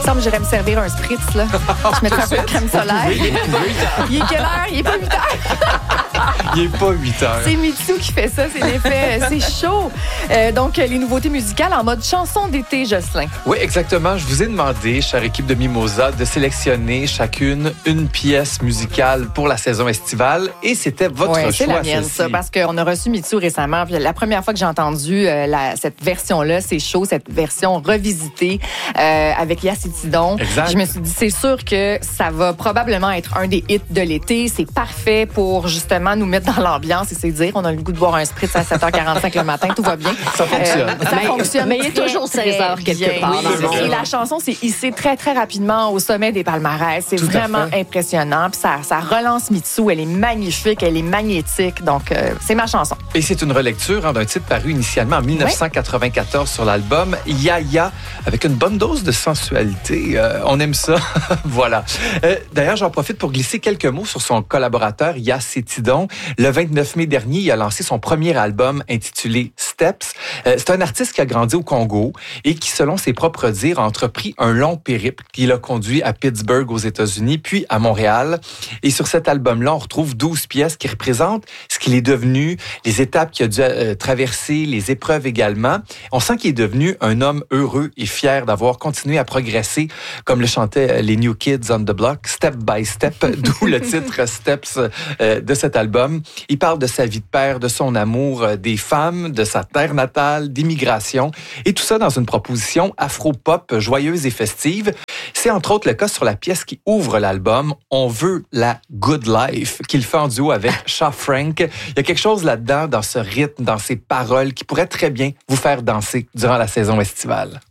semble que j'irais me servir un spritz, là. Je mettrais un peu de crème solaire. Il est quelle heure? Il est pas 8 heures. Il est pas 8 heures. C'est Mitsou qui fait ça, c'est l'effet. C'est chaud. Donc, les nouveautés musicales en mode chanson d'été, Jocelyn. Oui, exactement. Je vous ai demandé, chère équipe de Mimosa, de sélectionner chacune une pièce musicale pour la saison estivale. Et c'était votre choix, c'est la mienne, celle-ci. ça, parce qu'on a reçu Mitsou récemment. Puis la première fois que j'ai entendu cette version-là, c'est chaud, cette version revisitée avec Yacitidon. Exact. Je me suis dit, c'est sûr que ça va probablement être un des hits de l'été. C'est parfait pour justement nous mettre dans l'ambiance et c'est dire, on a le goût de boire un spritz à 7h45 le matin, tout va bien. Ça fonctionne. Ça fonctionne. Mais il est toujours 16h quelque part. Oui, c'est vrai. Et la chanson s'est hissée très, très rapidement au sommet des palmarès. C'est Tout à vraiment fait. impressionnant. Puis ça relance Mitsou. Elle est magnifique, elle est magnétique. Donc, c'est ma chanson. Et c'est une relecture d'un titre paru initialement en 1994 sur l'album Yaya, avec une bonne dose de sensualité. On aime ça. Voilà. D'ailleurs, j'en profite pour glisser quelques mots sur son collaborateur Yacitidon. Le 29 mai dernier, il a lancé son premier album intitulé Steps. C'est un artiste qui a grandi au Congo et qui, selon ses propres dires, a entrepris un long périple qui l'a conduit à Pittsburgh aux États-Unis, puis à Montréal. Et sur cet album-là, on retrouve 12 pièces qui représentent ce qu'il est devenu, les étapes qu'il a dû traverser, les épreuves également. On sent qu'il est devenu un homme heureux et fier d'avoir continué à progresser, comme le chantaient les New Kids on the Block, step by step, d'où le titre Steps de cet album. Il parle de sa vie de père, de son amour des femmes, de sa terre natale, d'immigration, et tout ça dans une proposition afro-pop joyeuse et festive. C'est entre autres le cas sur la pièce qui ouvre l'album, On veut la Good Life, qu'il fait en duo avec Shaw Frank. Il y a quelque chose là-dedans, dans ce rythme, dans ces paroles, qui pourrait très bien vous faire danser durant la saison estivale.